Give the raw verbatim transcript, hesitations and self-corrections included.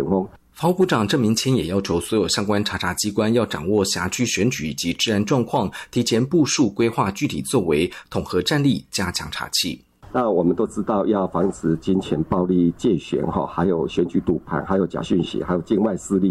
方。 法务部长郑明谦也要求所有相关查察机关要掌握辖区选举以及治安状况，提前部署规划具体作为，统合战力，加强查缉。 那我们都知道要防止金钱暴力、介选，还有选举赌盘，还有假讯息，还有境外势力。